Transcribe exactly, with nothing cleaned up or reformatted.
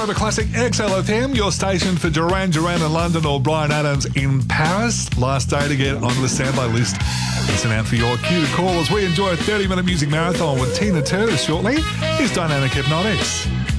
Forever Classic X L F M, your station for Duran Duran in London or Bryan Adams in Paris. Last day to get onto the standby list. Listen out for your cue to call as we enjoy a thirty-minute music marathon with Tina Turner shortly. Here's Dynamic Hypnotics.